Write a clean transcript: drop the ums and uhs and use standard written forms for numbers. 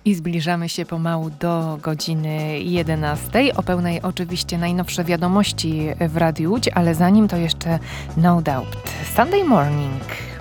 I zbliżamy się pomału do godziny 11. O pełnej oczywiście najnowsze wiadomości w Radiu Łódź, ale zanim to jeszcze No Doubt. Sunday Morning.